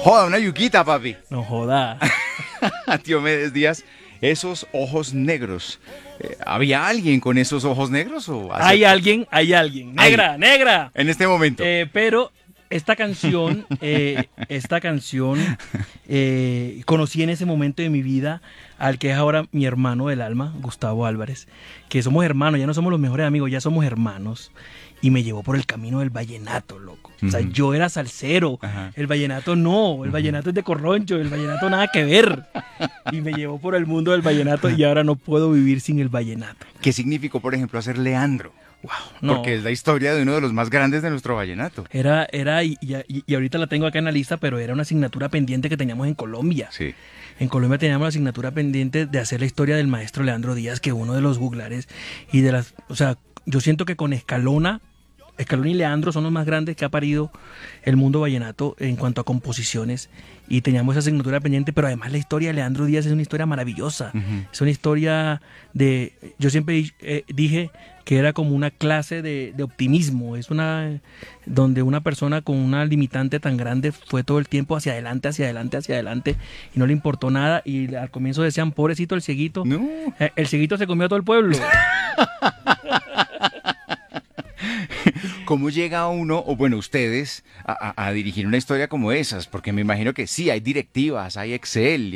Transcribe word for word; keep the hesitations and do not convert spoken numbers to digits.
Joda, una yuquita, papi. No joda. Diomedes Díaz, esos ojos negros. Eh, ¿Había alguien con esos ojos negros? O hace- Hay alguien, hay alguien. Negra, Hay. negra. En este momento. Eh, pero esta canción, eh, esta canción, eh, conocí en ese momento de mi vida al que es ahora mi hermano del alma, Gustavo Álvarez, que somos hermanos, ya no somos los mejores amigos, ya somos hermanos. Y me llevó por el camino del vallenato, loco. O sea, Ujú. yo era salsero, Ajá. el vallenato no, el vallenato es de corroncho, el vallenato nada que ver. Y me llevó por el mundo del vallenato y ahora no puedo vivir sin el vallenato. ¿Qué significó, por ejemplo, hacer Leandro? Wow, no. Porque es la historia de uno de los más grandes de nuestro vallenato. Era, era y, y- y ahorita la tengo acá en la lista, pero era una asignatura pendiente que teníamos en Colombia. Sí. En Colombia teníamos la asignatura pendiente de hacer la historia del maestro Leandro Díaz, que uno de los juglares y de las, o sea, yo siento que con Escalona, Escalona y Leandro son los más grandes que ha parido el mundo vallenato en cuanto a composiciones y teníamos esa asignatura pendiente, pero además la historia de Leandro Díaz es una historia maravillosa. Ujú. Es una historia de, yo siempre eh, dije que era como una clase de, de optimismo, es una donde una persona con una limitante tan grande fue todo el tiempo hacia adelante, hacia adelante, hacia adelante y no le importó nada y al comienzo decían, pobrecito el cieguito, No. Eh, el cieguito se comió a todo el pueblo. ¿Cómo llega uno, o bueno, ustedes, a, a- a dirigir una historia como esas? Porque me imagino que sí, hay directivas, hay Excel,